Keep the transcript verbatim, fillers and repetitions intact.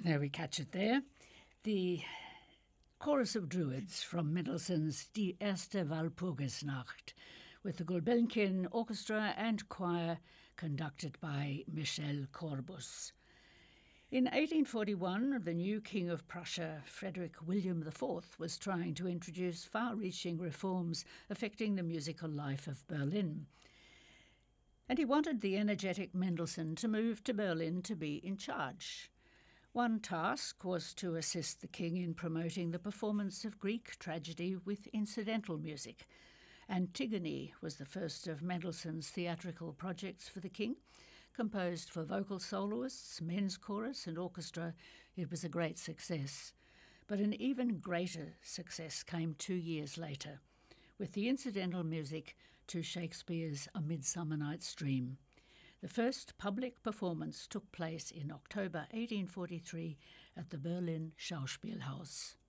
There we catch it there. The Chorus of Druids from Mendelssohn's Die Erste Walpurgisnacht, with the Gulbenkian Orchestra and Choir conducted by Michel Corbus. In eighteen forty-one, the new King of Prussia, Frederick William the Fourth, was trying to introduce far-reaching reforms affecting the musical life of Berlin. And he wanted the energetic Mendelssohn to move to Berlin to be in charge. One task was to assist the king in promoting the performance of Greek tragedy with incidental music. Antigone was the first of Mendelssohn's theatrical projects for the king. Composed for vocal soloists, men's chorus and orchestra, it was a great success. But an even greater success came two years later, with the incidental music to Shakespeare's A Midsummer Night's Dream. The first public performance took place in October eighteen forty-three at the Berlin Schauspielhaus.